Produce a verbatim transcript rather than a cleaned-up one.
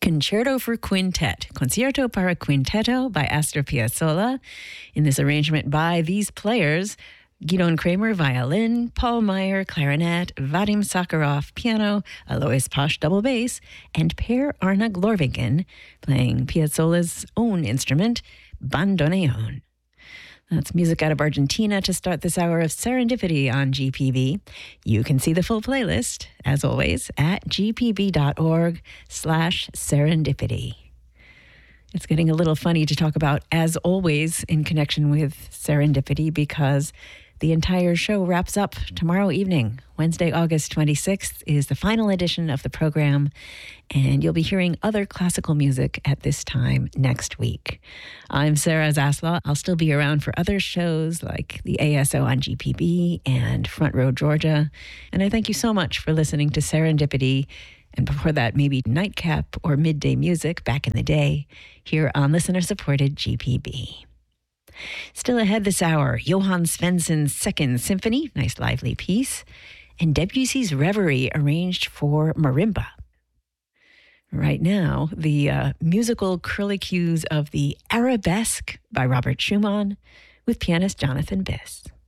Concerto for Quintet, Concierto para Quinteto by Astor Piazzolla. In this arrangement by these players, Gidon Kramer, violin, Paul Meyer, clarinet, Vadim Sakharov, piano, Alois Posch, double bass, and Per Arne Glorvigen, playing Piazzolla's own instrument, bandoneon. That's music out of Argentina to start this hour of Serendipity on G P B. You can see the full playlist, as always, at gpb.org slash serendipity. It's getting a little funny to talk about, as always, in connection with serendipity, because the entire show wraps up tomorrow evening. Wednesday, August twenty-sixth is the final edition of the program, and you'll be hearing other classical music at this time next week. I'm Sarah Zaslaw. I'll still be around for other shows like the A S O on G P B and Front Row Georgia. And I thank you so much for listening to Serendipity, and before that, maybe Nightcap or Midday Music back in the day, here on listener-supported G P B. Still ahead this hour, Johann Svensson's Second Symphony, nice lively piece, and Debussy's Reverie arranged for marimba. Right now, the uh, musical curlicues of the Arabesque by Robert Schumann with pianist Jonathan Biss.